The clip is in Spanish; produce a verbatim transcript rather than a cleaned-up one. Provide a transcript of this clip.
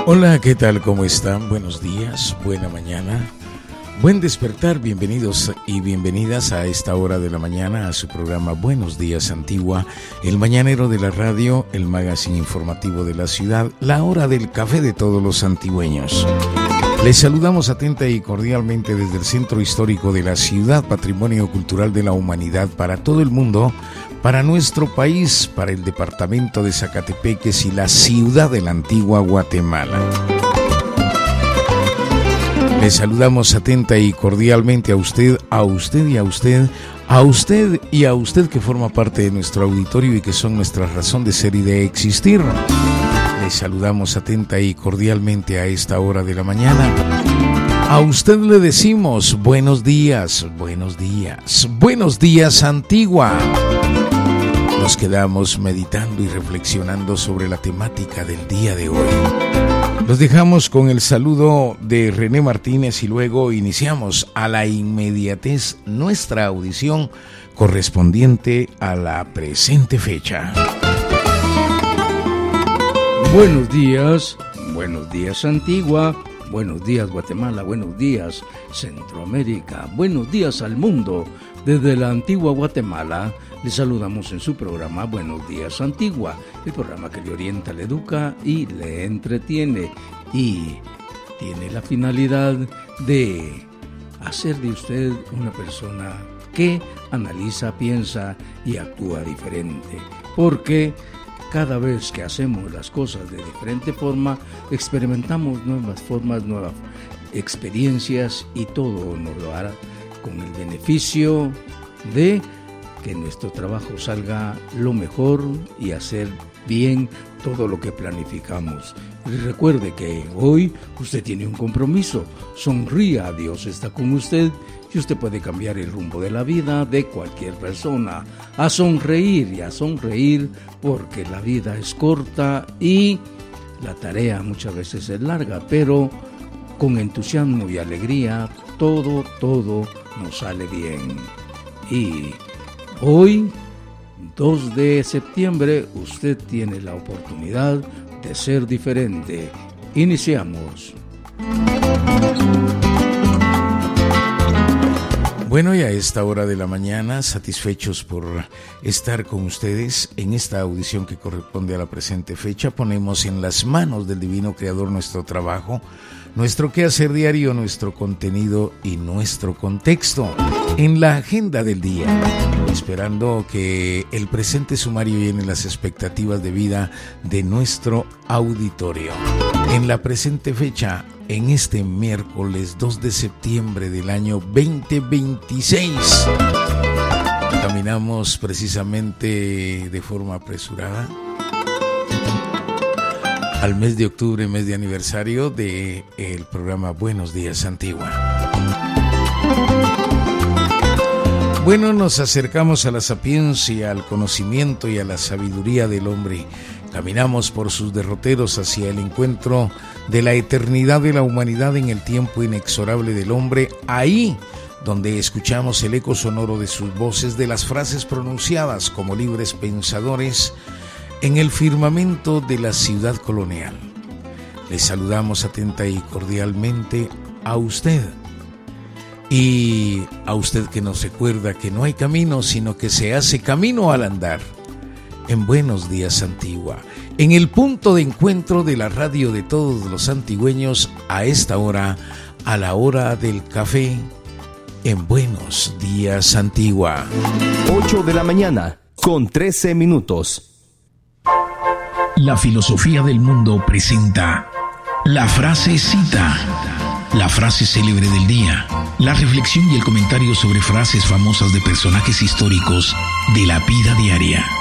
Hola, ¿qué tal? ¿Cómo están? Buenos días, buena mañana, buen despertar. Bienvenidos y bienvenidas a esta hora de la mañana a su programa Buenos Días Antigua, el mañanero de la radio, el magazine informativo de la ciudad, la hora del café de todos los antigüeños. Les saludamos atenta y cordialmente desde el centro histórico de la ciudad, patrimonio cultural de la humanidad para todo el mundo, para nuestro país, para el departamento de Zacatepeques y la ciudad de la antigua Guatemala. Les saludamos atenta y cordialmente a usted, a usted y a usted, a usted y a usted que forma parte de nuestro auditorio y que son nuestra razón de ser y de existir. Les saludamos atenta y cordialmente a esta hora de la mañana. A usted le decimos buenos días, buenos días, buenos días Antigua. Nos quedamos meditando y reflexionando sobre la temática del día de hoy. Los dejamos con el saludo de René Martínez y luego iniciamos a la inmediatez nuestra audición correspondiente a la presente fecha. Buenos días, buenos días Antigua, buenos días Guatemala, buenos días Centroamérica, buenos días al mundo. Desde la antigua Guatemala les saludamos en su programa Buenos Días Antigua, el programa que le orienta, le educa y le entretiene y tiene la finalidad de hacer de usted una persona que analiza, piensa y actúa diferente, porque cada vez que hacemos las cosas de diferente forma, experimentamos nuevas formas, nuevas experiencias y todo nos lo hará con el beneficio de que nuestro trabajo salga lo mejor y hacer bien todo lo que planificamos. Y recuerde que hoy usted tiene un compromiso. Sonría, Dios está con usted y usted puede cambiar el rumbo de la vida de cualquier persona. A sonreír y a sonreír porque la vida es corta y la tarea muchas veces es larga, pero con entusiasmo y alegría todo, todo nos sale bien. Y hoy, dos de septiembre, usted tiene la oportunidad de ser diferente. Iniciamos. Bueno, y a esta hora de la mañana, satisfechos por estar con ustedes en esta audición que corresponde a la presente fecha, ponemos en las manos del Divino Creador nuestro trabajo, nuestro quehacer diario, nuestro contenido y nuestro contexto en la agenda del día, esperando que el presente sumario llene las expectativas de vida de nuestro auditorio. En la presente fecha, en este miércoles dos de septiembre del año veinte veintiséis, caminamos precisamente de forma apresurada al mes de octubre, mes de aniversario del programa Buenos Días Antigua. Bueno, nos acercamos a la sapiencia, al conocimiento y a la sabiduría del hombre. Caminamos por sus derroteros hacia el encuentro de la eternidad de la humanidad en el tiempo inexorable del hombre, ahí donde escuchamos el eco sonoro de sus voces, de las frases pronunciadas como libres pensadores en el firmamento de la ciudad colonial. Les saludamos atenta y cordialmente a usted. Y a usted que nos recuerda que no hay camino, sino que se hace camino al andar. En Buenos Días Antigua, en el punto de encuentro de la radio de todos los antigüeños a esta hora, a la hora del café, en Buenos Días Antigua. ocho de la mañana, con trece minutos. La filosofía del mundo presenta la frasecita, la frase célebre del día, la reflexión y el comentario sobre frases famosas de personajes históricos de la vida diaria.